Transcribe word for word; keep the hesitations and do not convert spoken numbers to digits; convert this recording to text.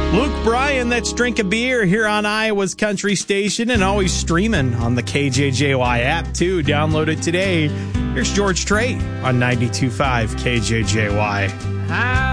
Luke Bryan, that's Drink a Beer here on Iowa's Country Station and always streaming on the K J J Y app, too. Download it today. Here's George Strait on ninety-two point five K J J Y.